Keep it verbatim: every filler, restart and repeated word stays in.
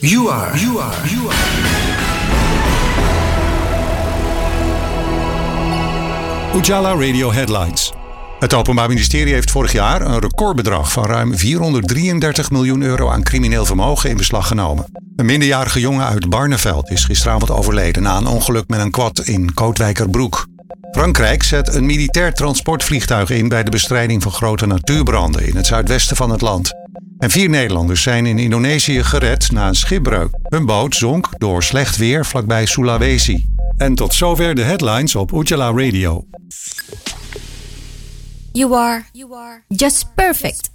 You are, you are, you are. Ujala Radio Headlines. Het Openbaar Ministerie heeft vorig jaar een recordbedrag van ruim vierhonderddrieëndertig miljoen euro aan crimineel vermogen in beslag genomen. Een minderjarige jongen uit Barneveld is gisteravond overleden na een ongeluk met een quad in Kootwijkerbroek. Frankrijk zet een militair transportvliegtuig in bij de bestrijding van grote natuurbranden in het zuidwesten van het land. En vier Nederlanders zijn in Indonesië gered na een schipbreuk. Hun boot zonk door slecht weer vlakbij Sulawesi. En tot zover de headlines op Ujala Radio. You are, you are just perfect.